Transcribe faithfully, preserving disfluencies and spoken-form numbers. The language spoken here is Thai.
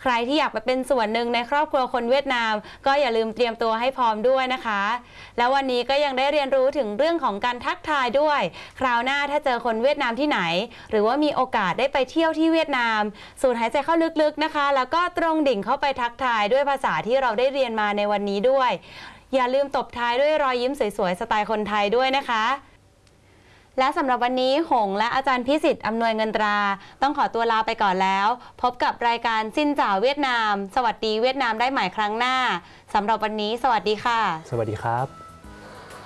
ใครที่อยากไปเป็นส่วนหนึ่งในครอบครัวคนเวียดนามก็อย่าลืมเตรียมตัวให้พร้อมด้วยนะคะแล้ววันนี้ก็ยังได้เรียนรู้ถึงเรื่องของการทักทายด้วยคราวหน้าถ้าเจอคนเวียดนามที่ไหนหรือว่ามีโอกาสได้ไปเที่ยวที่เวียดนามสูดหายใจเข้าลึกๆนะคะแล้วก็ตรงดิ่งเข้าไปทักทายด้วยภาษาที่เราได้เรียนมาในวันนี้ด้วยอย่าลืมตบท้ายด้วยรอยยิ้มสวยๆสไตล์คนไทยด้วยนะคะและสำหรับวันนี้หงและอาจารย์พิสิทธิ์อำนวยเงินตราต้องขอตัวลาไปก่อนแล้วพบกับรายการซินจ่าเวียดนามสวัสดีเวียดนามได้ใหม่ครั้งหน้าสำหรับวันนี้สวัสดีค่ะสวัสดีครับ